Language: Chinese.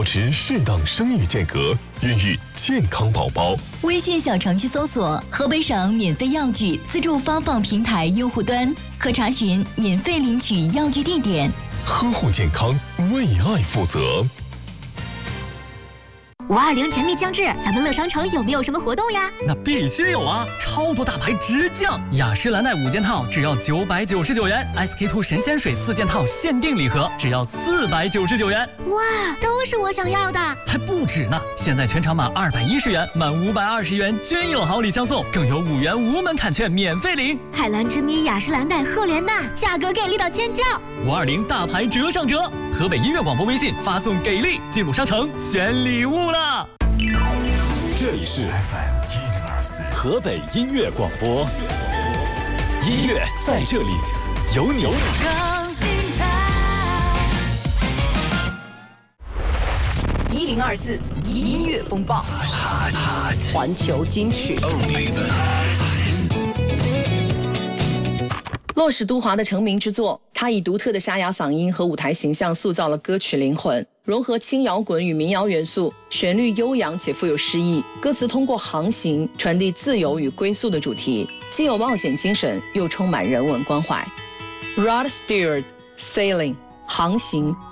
持适当生育间隔，孕育健康宝宝。 微信小程序搜索河北省免费药具自助发放平台用户端，可查询免费领取药具地点。 呵护健康，为爱负责。 520甜蜜将至，咱们乐商城有没有什么活动呀？ 那必须有啊！超多大牌直降，雅诗兰黛5件套只要999元 ，SK-2 神仙水4件套限定礼盒只要499元。 哇，都是我想要的！ 还不止呢！现在全场满210元，满520元均有好礼相送，更有5元无门槛券免费领。 海蓝之谜、雅诗兰黛、赫莲娜，价格给力到尖叫 ！520大牌折上折，河北音乐广播微信发送给力，进入商城选礼物了。 这里是 FM 河北音乐广播，音乐在这里，有你。 更精彩。1024音乐风暴，环球金曲。 骆史都华的成名之作，他以独特的沙哑嗓音和舞台形象塑造了歌曲灵魂，融合轻摇滚与民谣元素，旋律悠扬且富有诗意，歌词通过航行传递自由与归宿的主题，既有冒险精神，又充满人文关怀。Rod Stewart Sailing 航行